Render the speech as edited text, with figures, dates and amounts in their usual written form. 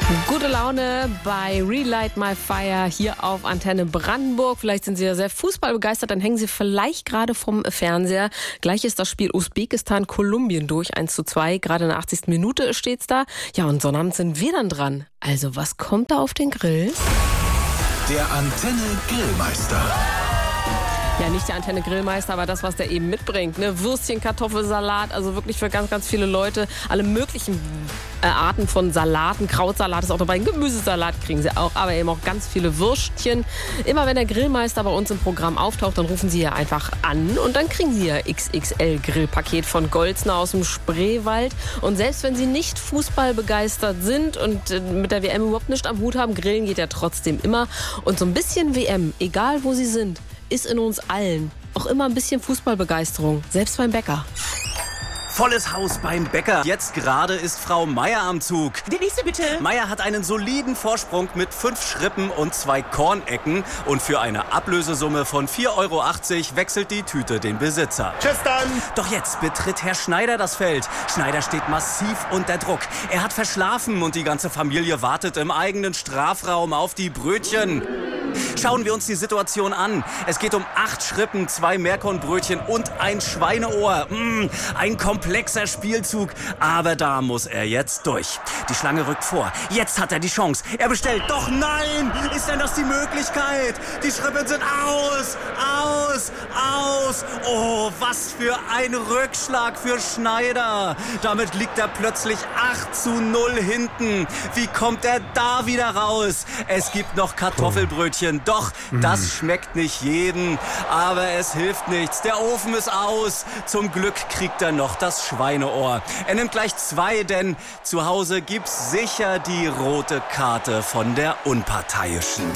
Gute Laune bei Relight My Fire hier auf Antenne Brandenburg. Vielleicht sind Sie ja sehr fußballbegeistert, dann hängen Sie vielleicht gerade vom Fernseher. Gleich ist das Spiel Usbekistan-Kolumbien durch, 1:2. Gerade in der 80. Minute steht's da. Ja, und Sonnabend sind wir dann dran. Also, was kommt da auf den Grill? Der Antenne Grillmeister. Ja, nicht der Antenne Grillmeister, aber das, was der eben mitbringt. Ne? Würstchen, Kartoffelsalat, also wirklich für ganz, ganz viele Leute. Alle möglichen Arten von Salaten. Krautsalat ist auch dabei, Gemüsesalat kriegen Sie auch, aber eben auch ganz viele Würstchen. Immer wenn der Grillmeister bei uns im Programm auftaucht, dann rufen Sie ja einfach an und dann kriegen Sie ja XXL-Grillpaket von Goldsner aus dem Spreewald. Und selbst wenn Sie nicht fußballbegeistert sind und mit der WM überhaupt nichts am Hut haben, grillen geht ja trotzdem immer. Und so ein bisschen WM, egal wo Sie sind, ist in uns allen. Auch immer ein bisschen Fußballbegeisterung, selbst beim Bäcker. Volles Haus beim Bäcker. Jetzt gerade ist Frau Meier am Zug. Die nächste bitte. Meier hat einen soliden Vorsprung mit 5 Schrippen und 2 Kornecken. Und für eine Ablösesumme von 4,80 € wechselt die Tüte den Besitzer. Tschüss dann. Doch jetzt betritt Herr Schneider das Feld. Schneider steht massiv unter Druck. Er hat verschlafen und die ganze Familie wartet im eigenen Strafraum auf die Brötchen. Schauen wir uns die Situation an. Es geht um 8 Schrippen, 2 Meerkornbrötchen und ein Schweineohr. Ein komplexer Spielzug, aber da muss er jetzt durch. Die Schlange rückt vor. Jetzt hat er die Chance. Er bestellt. Doch nein! Ist denn das die Möglichkeit? Die Schrippen sind aus! Oh, was für ein Rückschlag für Schneider. Damit liegt er plötzlich 8:0 hinten. Wie kommt er da wieder raus? Es gibt noch Kartoffelbrötchen. Doch, das schmeckt nicht jedem. Aber es hilft nichts. Der Ofen ist aus. Zum Glück kriegt er noch das Schweineohr. Er nimmt gleich 2, denn zu Hause gibt's sicher die rote Karte von der Unparteiischen.